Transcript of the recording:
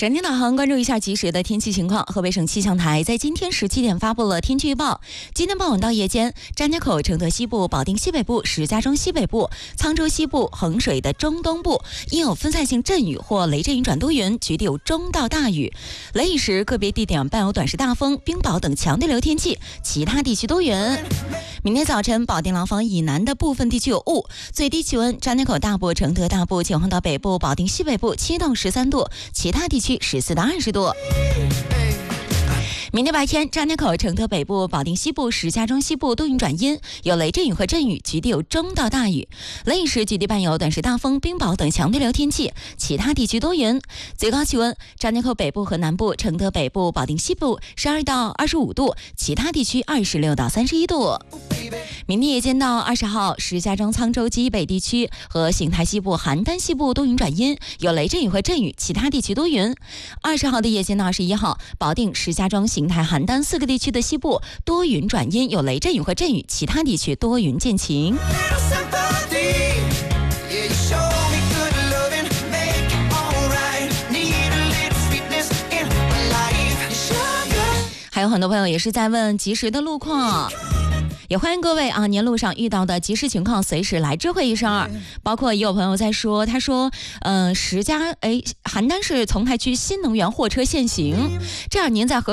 整天导航关注一下即时的天气情况。河北省气象台在今天17点发布了天气预报。今天傍晚到夜间，张家口、承德西部、保定西北部、石家庄西北部、沧州西部、衡水的中东部应有分散性阵雨或雷阵雨转多云，局地有中到大雨。雷雨时个别地点伴有短时大风、冰雹等强对流天气，其他地区多云。明天早晨，保定廊坊以南的部分地区有雾，最低气温张家口大部、承德大部、秦皇岛北部、保定西北部7到13度，其他地区14到20度。明天白天，张家口、承德北部、保定西部、石家庄西部多云转阴，有雷阵雨和阵雨，局地有中到大雨。雷雨时局地伴有短时大风、冰雹等强对流天气，其他地区多云。最高气温，张家口北部和南部、承德北部、保定西部12到25度，其他地区26到31度。明天夜间到20号，石家庄、沧州及以北地区和邢台西部、邯郸西部多云转阴，有雷阵雨和阵雨，其他地区多云。20号的夜间到21号，保定、石家庄、邢台、邯郸4个地区的西部多云转阴，有雷阵雨和阵雨，其他地区多云见晴。还有很多朋友也是在问及时的路况。也欢迎各位啊，年路上遇到的及时情况随时来知会112。包括也有朋友在说，他说邯郸市丛台区新能源货车限行，这样您在